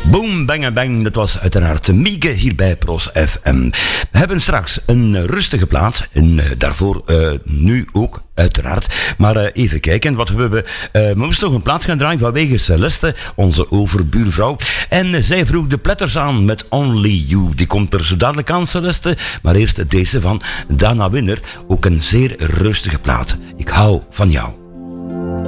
Boom, bang en bang, dat was uiteraard Mieke hier bij Pros FM. We hebben straks een rustige plaats en daarvoor nu ook uiteraard. Maar even kijken, wat we moesten nog een plaats gaan draaien vanwege Celeste, onze overbuurvrouw. En zij vroeg de Platters aan met Only You. Die komt er zo dadelijk aan, Celeste. Maar eerst deze van Dana Winner, ook een zeer rustige plaat. Ik hou van jou.